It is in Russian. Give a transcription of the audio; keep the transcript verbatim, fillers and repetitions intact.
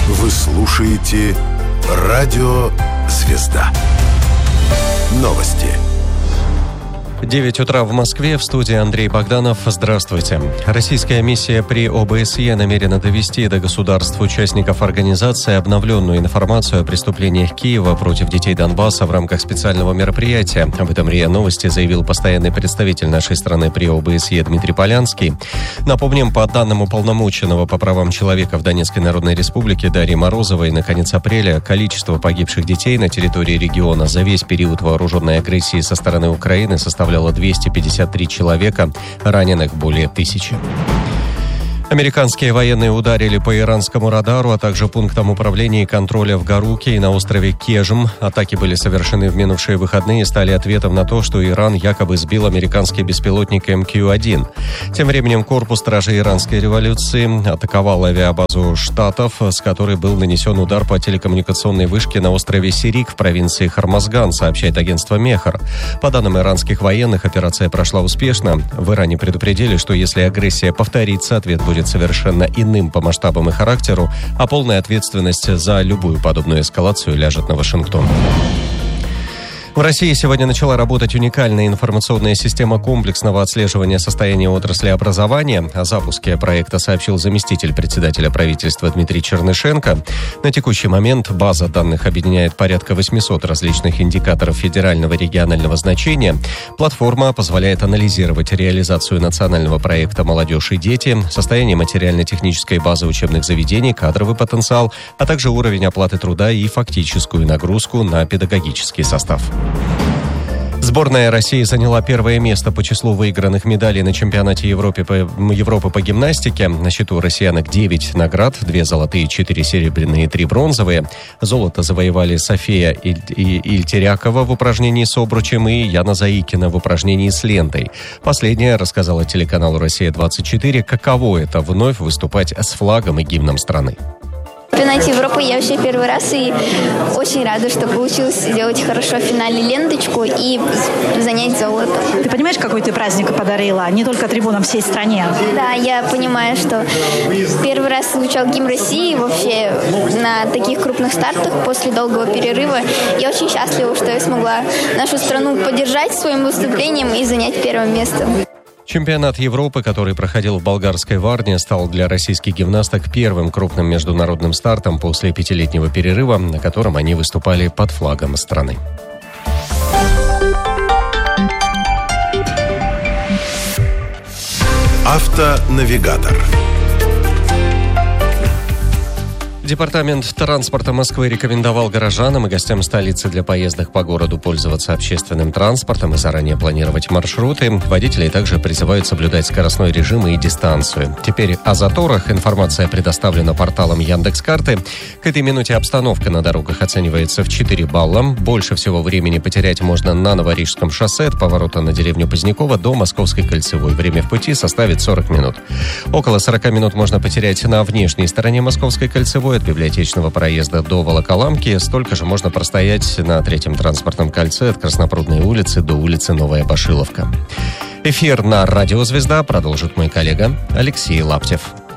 Вы слушаете Радио Звезда. Новости. девять утра в Москве, в студии Андрей Богданов. Здравствуйте. Российская миссия при О Бэ Эс Е намерена довести до государств-участников организации обновленную информацию о преступлениях Киева против детей Донбасса в рамках специального мероприятия. Об этом РИА Новости заявил постоянный представитель нашей страны при О Бэ Эс Е Дмитрий Полянский. Напомним, по данным уполномоченного по правам человека в Донецкой Народной Республике Дарьи Морозовой, на конец апреля количество погибших детей на территории региона за весь период вооруженной агрессии со стороны Украины составляло двести пятьдесят три человека, раненых более тысячи. Американские военные ударили по иранскому радару, а также пунктам управления и контроля в Гаруке и на острове Кежм. Атаки были совершены в минувшие выходные и стали ответом на то, что Иран якобы сбил американский беспилотник Эм Кью один. Тем временем корпус стражей иранской революции атаковал авиабазу Штатов, с которой был нанесен удар по телекоммуникационной вышке на острове Сирик в провинции Хормазган, сообщает агентство Мехр. По данным иранских военных, операция прошла успешно. В Иране предупредили, что если агрессия повторится, ответ будет совершенно иным по масштабам и характеру, а полная ответственность за любую подобную эскалацию ляжет на Вашингтон. В России сегодня начала работать уникальная информационная система комплексного отслеживания состояния отрасли образования. О запуске проекта сообщил заместитель председателя правительства Дмитрий Чернышенко. На текущий момент база данных объединяет порядка восемьсот различных индикаторов федерального и регионального значения. Платформа позволяет анализировать реализацию национального проекта «Молодежь и дети», состояние материально-технической базы учебных заведений, кадровый потенциал, а также уровень оплаты труда и фактическую нагрузку на педагогический состав. Сборная России заняла первое место по числу выигранных медалей на чемпионате Европы по, Европы по гимнастике. На счету россиянок девять наград, две золотые, четыре серебряные и три бронзовые. Золото завоевали София Иль, Ильтерякова в упражнении с обручем и Яна Заикина в упражнении с лентой. Последняя рассказала телеканалу «Россия-двадцать четыре», каково это вновь выступать с флагом и гимном страны. В чемпионате Европы я вообще первый раз и очень рада, что получилось сделать хорошо в финале ленточку и занять золото. Ты понимаешь, какой ты праздник подарила? Не только трибунам, всей стране. Да, я понимаю, что первый раз звучал гимн России вообще на таких крупных стартах после долгого перерыва. Я очень счастлива, что я смогла нашу страну поддержать своим выступлением и занять первое место. Чемпионат Европы, который проходил в болгарской Варне, стал для российских гимнасток первым крупным международным стартом после пятилетнего перерыва, на котором они выступали под флагом страны. Автонавигатор. Департамент транспорта Москвы рекомендовал горожанам и гостям столицы для поездок по городу пользоваться общественным транспортом и заранее планировать маршруты. Водители также призывают соблюдать скоростной режим и дистанцию. Теперь о заторах. Информация предоставлена порталом Яндекс.Карты. К этой минуте обстановка на дорогах оценивается в четыре балла. Больше всего времени потерять можно на Новорижском шоссе от поворота на деревню Позднякова до Московской кольцевой. Время в пути составит сорок минут. Около сорок минут можно потерять на внешней стороне Московской кольцевой от Библиотечного проезда до Волоколамки. Столько же можно простоять на третьем транспортном кольце от Краснопрудной улицы до улицы Новая Башиловка. Эфир на Радио Звезда продолжит мой коллега Алексей Лаптев.